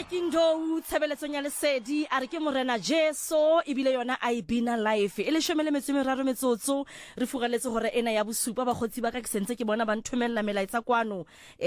King Dou tshebeletsong ya lesedi a re ke morena Jeso ebile yona a ibina live e le 13 metsotso re furaletse hore ena ya bosupa ba khotsi ba ka ke sentse ke bona ba nthumella melaetsa kwano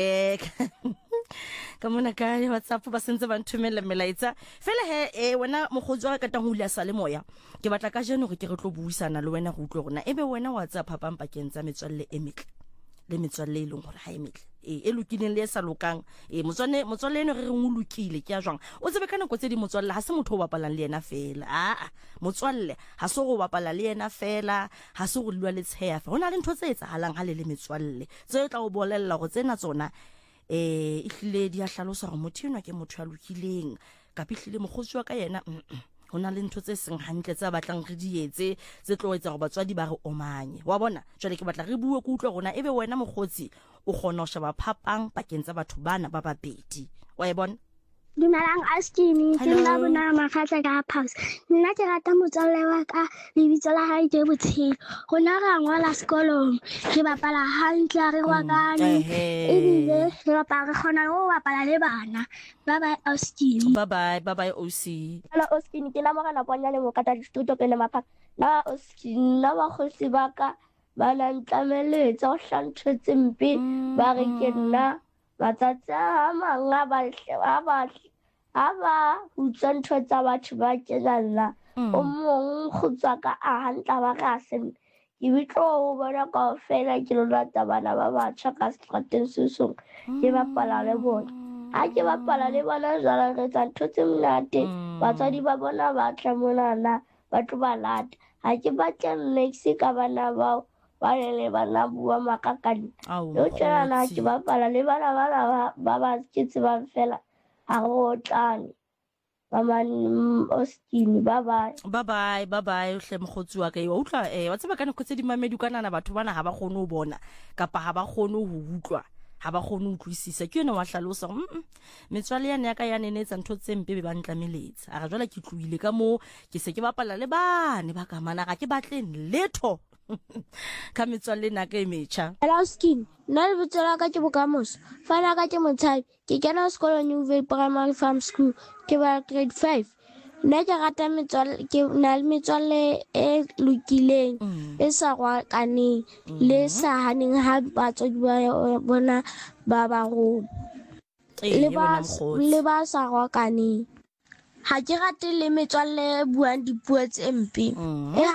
ka mona ka WhatsApp ba sentse ba nthumella melaetsa fela he wena mogotsi wa ka tang ho ile sa le moya ke batla ka jeno re ke re tlo buisana le wena go utlwe rona ebe wena WhatsApp phapang pakeng tsa metswalle e metle le metswalle e leng hore ha e metle e lokileng le sa lokang motswalle eno re reng o lokile ke a jwang o tsebe kana go tse di motswalle ha se motho o bapalang le yena fela motswalle ha se go bapala le yena fela ha se go lwa le tsheya fa hona le ntho tse etsahalang ha le metswalle tse tla o bolella go tsena tsona e hlile di a hlalosa gore motho enwa ke motho a lokileng ka pihlile mogotsi wa ka yena hona le ntho tse seng hantle tsa batlang re di etse tse tlo etsa go batswadi ba re omanye wa bona jwale ke batla re bue go utlwa rona ebe wena mogotsi o kgona ho sheba phapang pakeng tsa batho bana ba babedi wa e bona Dumelang Askini, ke nna bona Makgatla ka Pause. Nna ke rata motswalle wa ka lebitso la hae ke Botshelo. Rona ra ngola sekolong, re bapala hantle re gwakane. Ebile re bapala re kgona ho bapala le bana. Bye bye Askini. bye bye OC. Hello Askini, ke la mogala ponya le mokata dituto pele mapha. Na Askini na ba khotsi ba ka ba la ntlameletsa o hlantshetse mpe ba re ke nna matsatsi a manga ba hutsa ntho tsa batho ba kenalla o mong kgutsa ka a hantla ba ka sen ke bitlo o bona ka fela ke lo rata bana ba batjha ka strateng sesong ke bapala le bona ha ke bapala le bona jwale re tsa ntho tse monate batswadi ba bona ba tla monana batho ba lata ha ke batle next ka bana bao ba le bana bua makakane yo tsana ke bapala le bana ba ba ke tseba fela ha go tlane mama Askini bye bye o hle mogotsi wa ka e wa utlwa wa tseba kana go tse di mamedi kanana batho bana ha ba khone ho bona kapa ha ba khone ho utlwa ha ba khone ho utlwisisa ke yena wa hlalosa metswalle yana ya ka ya nenetsa ntho tse mpe be ba ntlameletsa a re jwale ke tluile ka mo ke se ke bapala le bane ba ka mana ga ke batle letho ka metswalle na ka e metjha. Hello Askini, nna le bitsela ka ke bokamoso fana ka ke Motshabi ke kena sekolong Newville Primary Farm School ke ba grade 5 nna ke rata metswalle ke na le metswalle e lokileng e sa gwakaneng le sa haneng ha batswadi ba bona ba go le ba sa gwakaneng ha ke rate le metswalle buang dipuo tse mpe